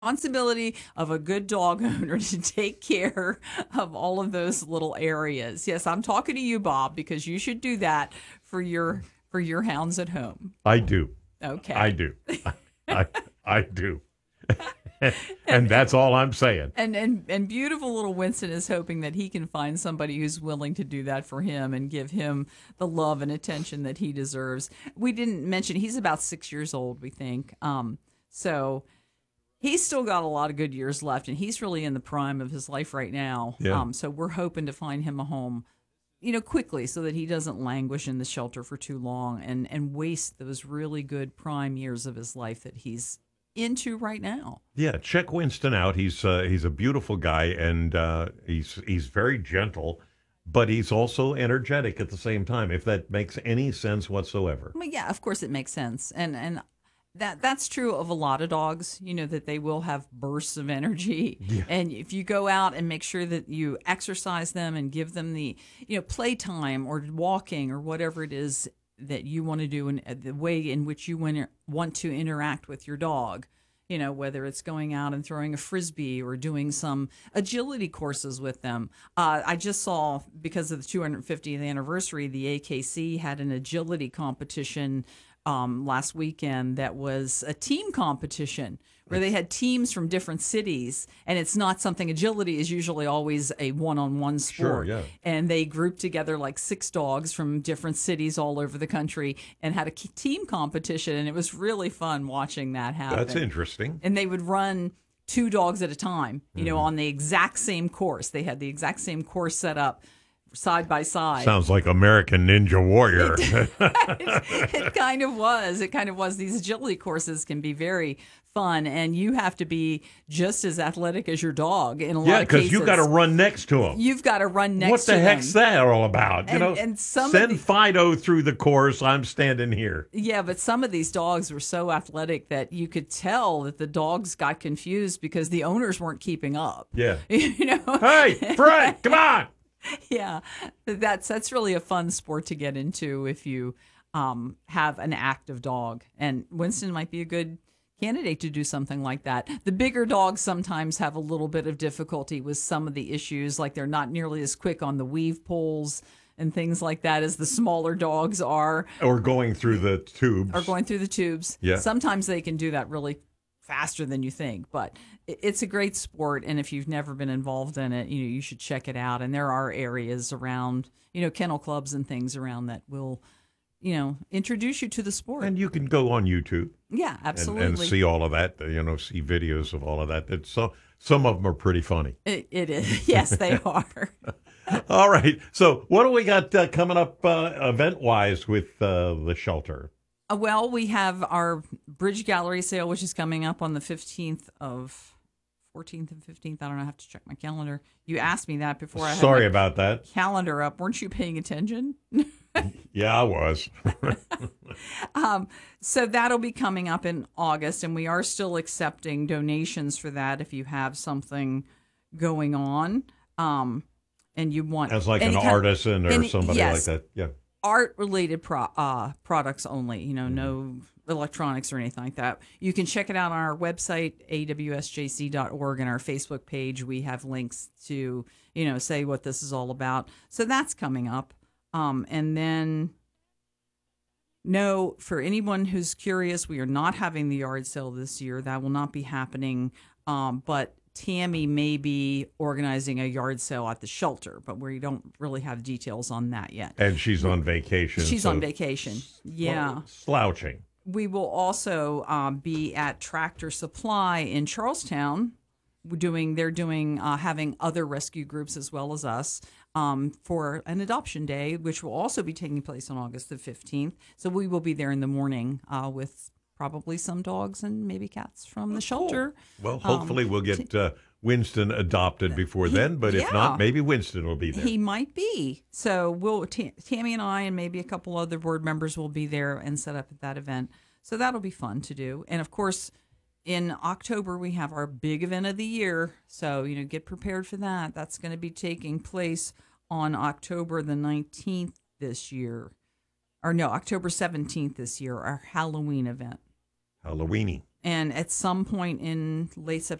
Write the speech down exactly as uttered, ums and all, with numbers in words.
responsibility of a good dog owner to take care of all of those little areas. Yes, I'm talking to you, Bob, because you should do that for your for your hounds at home. I do. Okay. I do. I I do. And that's all I'm saying. And, and and beautiful little Winston is hoping that he can find somebody who's willing to do that for him and give him the love and attention that he deserves. We didn't mention he's about six years old, we think. Um, so he's still got a lot of good years left, and he's really in the prime of his life right now. Yeah. Um, so we're hoping to find him a home, you know, quickly so that he doesn't languish in the shelter for too long and, and waste those really good prime years of his life that he's into right now. Yeah, check Winston out. He's uh, he's a beautiful guy, and uh, he's he's very gentle, but he's also energetic at the same time, if that makes any sense whatsoever. Well, yeah, of course it makes sense. And and that that's true of a lot of dogs, you know, that they will have bursts of energy. Yeah. And if you go out and make sure that you exercise them and give them the, you know, playtime or walking or whatever it is that you want to do and the way in which you want to interact with your dog, you know, whether it's going out and throwing a Frisbee or doing some agility courses with them. Uh, I just saw, because of the two hundred fiftieth anniversary, the A K C had an agility competition um, last weekend that was a team competition where they had teams from different cities, and it's not something, agility is usually always a one-on-one sport. Sure, yeah. And they grouped together like six dogs from different cities all over the country and had a team competition, and it was really fun watching that happen. That's interesting. And they would run two dogs at a time, you know, Mm-hmm. on the exact same course. They had the exact same course set up side by side. Sounds like American Ninja Warrior. it, it kind of was. It kind of was. These agility courses can be very fun, and you have to be just as athletic as your dog in a Yeah, lot of cases. because you got to run next to him. You've got to run next What to the them. heck's that all about? You And- know, and some of send the- Fido through the course. I'm standing here. Yeah, but some of these dogs were so athletic that you could tell that the dogs got confused because the owners weren't keeping up. Yeah. You know? Hey, Fred, come on. Yeah, that's that's really a fun sport to get into if you um, have an active dog. And Winston might be a good candidate to do something like that. The bigger dogs sometimes have a little bit of difficulty with some of the issues, like they're not nearly as quick on the weave pulls and things like that as the smaller dogs are, Or going through the tubes. or going through the tubes. Yeah. Sometimes they can do that really faster than you think, but it- it's a great sport, and if you've never been involved in it, you know, you should check it out. And there are areas around, you know, kennel clubs and things around that will, you know, introduce you to the sport. And you can go on YouTube Yeah, and, absolutely. and see all of that, you know, see videos of all of that. It's so, some of them are pretty funny. It, it is. Yes, they are. All right. So what do we got uh, coming up uh, event-wise with uh, the shelter? Uh, Well, we have our Bridge Gallery sale, which is coming up on the fifteenth of, fourteenth and fifteenth. I don't know. I have to check my calendar. You asked me that before I had Sorry my about that. calendar up. Weren't you paying attention? Yeah, I was. Um, so that'll be coming up in August, and we are still accepting donations for that if you have something going on. Um, and you want As like any an kind- artisan or any- somebody yes. like that. Yeah. art-related pro- uh, products only, you know, Mm-hmm. no electronics or anything like that. You can check it out on our website, A W S J C dot org, and our Facebook page. We have links to, you know, say what this is all about. So that's coming up. Um, and then, no, for anyone who's curious, we are not having the yard sale this year. That will not be happening. Um, but Tammy may be organizing a yard sale at the shelter, but we don't really have details on that yet. And she's on vacation. She's so on vacation. Yeah. Slouching. We will also um, be at Tractor Supply in Charlestown. We're doing, they're doing, uh, having other rescue groups as well as us um, for an adoption day, which will also be taking place on August the fifteenth. So we will be there in the morning uh, with probably some dogs and maybe cats from the shelter. Well, hopefully Um, we'll get uh, Winston adopted before then, but if yeah. not, maybe Winston will be there. He might be. So we'll T- Tammy and I and maybe a couple other board members will be there and set up at that event. So that'll be fun to do. And of course, in October we have our big event of the year. So, you know, get prepared for that. That's going to be taking place on October the nineteenth this year. Or no, October seventeenth this year, our Halloween event. Halloweeny. And at some point in late September,